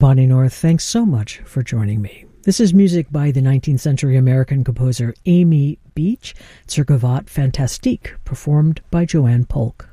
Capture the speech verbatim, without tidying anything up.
Bonnie North, thanks so much for joining me. This is music by the nineteenth century American composer Amy Beach, Zur Gavotte Fantastique, performed by Joanne Polk.